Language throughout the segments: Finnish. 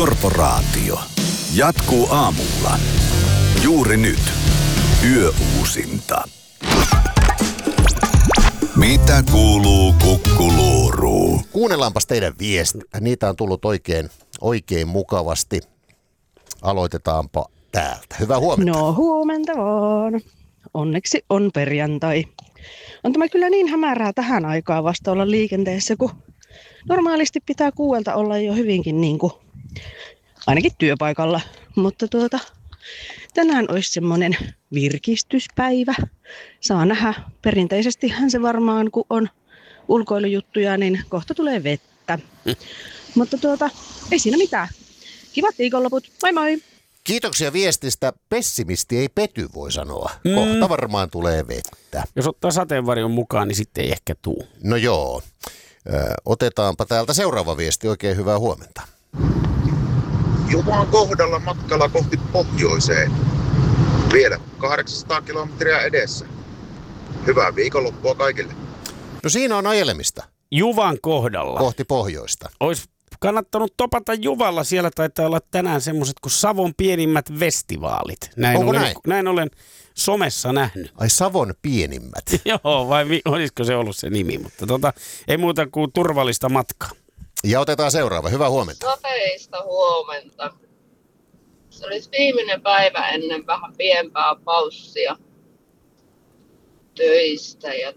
Korporaatio. Jatkuu aamulla. Juuri nyt. Yöuusinta. Mitä kuuluu Kukkuluuruun? Kuunnellaanpas teidän viestiä. Niitä on tullut oikein mukavasti. Aloitetaanpa täältä. Hyvää huomenta. No huomenta vaan. Onneksi on perjantai. On tämä kyllä niin hämärää tähän aikaan vasta olla liikenteessä, kun normaalisti pitää 6 olla jo hyvinkin niin kuin, ainakin työpaikalla. Mutta tänään olisi semmoinen virkistyspäivä. Saa nähdä. Perinteisestihän se varmaan, kun on ulkoilujuttuja, niin kohta tulee vettä. Mutta ei siinä mitään. Kivat viikonloput. Moi moi! Kiitoksia viestistä. Pessimisti ei pety, voi sanoa. Kohta varmaan tulee vettä. Jos ottaa sateenvarjon mukaan, niin sitten ei ehkä tuu. No joo. Otetaanpa täältä seuraava viesti. Oikein hyvää huomenta. Juvan kohdalla matkalla kohti pohjoiseen. Vielä 800 kilometriä edessä. Hyvää viikonloppua kaikille. No siinä on ajelemista. Juvan kohdalla. Kohti pohjoista. Olisi kannattanut topata Juvalla. Siellä taitaa olla tänään semmoiset kuin Savon pienimmät festivaalit. Näin olen somessa nähnyt. Ai Savon pienimmät. Joo, vai olisiko se ollut se nimi, mutta ei muuta kuin turvallista matkaa. Ja otetaan seuraava. Hyvää huomenta. Sateista huomenta. Se olisi viimeinen päivä ennen vähän piempää paussia töistä ja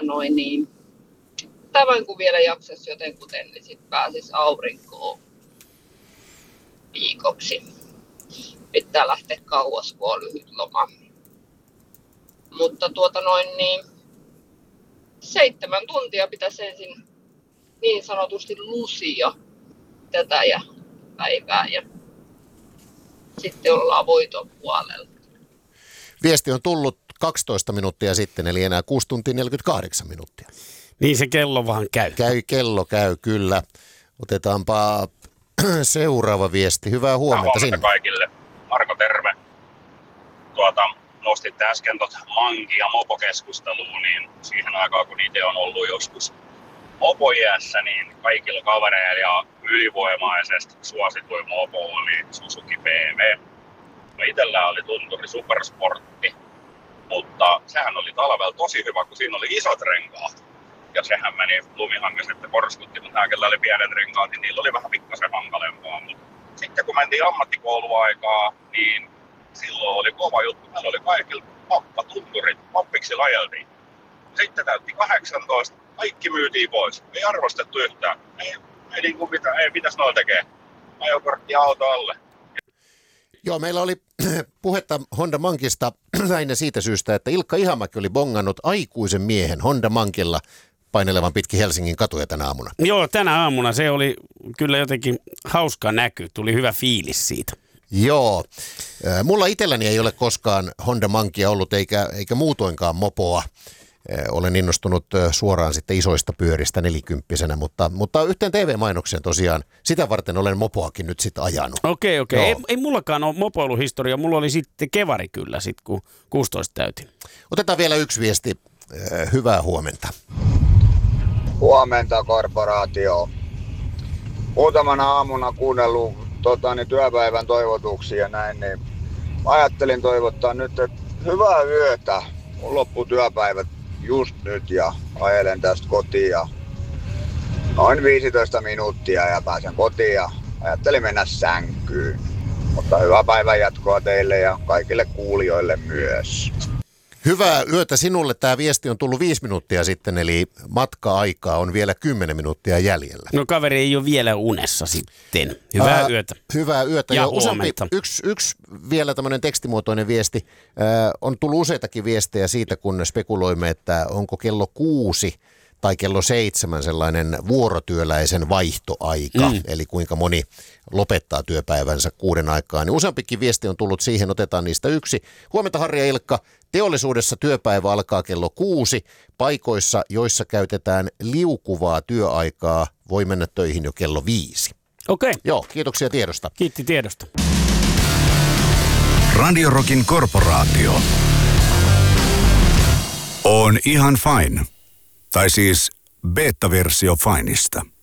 tämän kun vielä jaksaisi jotenkuten, niin sitten pääsisi aurinkoon viikoksi. Pitää lähteä kauas, kun on lyhyt loma. Mutta 7 tuntia pitäisi ensin niin sanotusti lusia tätä ja päivää ja sitten ollaan voiton puolella. Viesti on tullut 12 minuuttia sitten, eli enää 6 tuntia 48 minuuttia. Niin se kello vaan käy. Kello käy, kyllä. Otetaanpa seuraava viesti. Hyvää huomenta sinne. Kaikille. Marko, terve. Nostitte äsken manki- ja mopokeskusteluun, niin siihen aikaan, kun itse on ollut joskus mopoiässä, niin kaikilla kavereilla ja ylivoimaisesti suosituin mopo oli Suzuki BM. No itsellä oli tunturi Supersportti, mutta sehän oli talvella tosi hyvä, kun siinä oli isot renkaat. Ja sehän meni lumihankkeessa, että porskutti, mutta nämä, kellä oli pienet renkaat, niin niillä oli vähän pikkasen hankalempaa. Mutta sitten kun mentiin ammattikouluaikaa, niin silloin oli kova juttu. Meillä oli kaikilla pappatunturit, pappiksi ajeltiin. Sitten täytti 18, kaikki myytiin pois. Ei arvostettu yhtään. Ei pitäisi noilla tekee. Ajokortti ja auto alle. Joo, meillä oli puhetta Honda Mankista lähinnä siitä syystä, että Ilkka Ihamäki oli bongannut aikuisen miehen Honda Mankilla painelevan pitkin Helsingin katuja tänä aamuna. Joo, tänä aamuna se oli kyllä jotenkin hauska näky. Tuli hyvä fiilis siitä. Joo. Mulla itselläni ei ole koskaan Honda Mankia ollut eikä muutoinkaan mopoa. Olen innostunut suoraan sitten isoista pyöristä 40-vuotiaana, mutta yhteen TV-mainokseen tosiaan, sitä varten olen mopoakin nyt sitten ajanut. Okei. Ei mullakaan ole mopoiluhistoria, mulla oli sitten kevari kyllä sitten, kun 16 täytin. Otetaan vielä yksi viesti. Hyvää huomenta. Huomenta, korporaatio. Muutamana aamuna kuunnellut työpäivän toivotuksia ja näin, niin ajattelin toivottaa nyt, että hyvää yötä. Mun loppuu työpäivät just nyt ja ajelen tästä kotiin ja noin 15 minuuttia ja pääsen kotiin ja ajattelin mennä sänkyyn. Mutta hyvää päivän jatkoa teille ja kaikille kuulijoille myös. Hyvää yötä sinulle. Tämä viesti on tullut 5 minuuttia sitten, eli matka-aikaa on vielä 10 minuuttia jäljellä. No kaveri ei ole vielä unessa sitten. Hyvää yötä. Hyvää yötä. Ja huomenta. Yksi vielä tämmöinen tekstimuotoinen viesti. On tullut useitakin viestejä siitä, kun spekuloimme, että onko kello 6 tai kello 7 sellainen vuorotyöläisen vaihtoaika, eli kuinka moni lopettaa työpäivänsä 6 aikaan. Niin useampikin viesti on tullut siihen, otetaan niistä yksi. Huomenta Harri ja Ilkka. Teollisuudessa työpäivä alkaa kello 6. Paikoissa, joissa käytetään liukuvaa työaikaa, voi mennä töihin jo kello 5. Okei. Joo, kiitoksia tiedosta. Kiitti tiedosta. Radio Rockin Korporaatio on ihan fine. Tai siis beta-versio Fineista.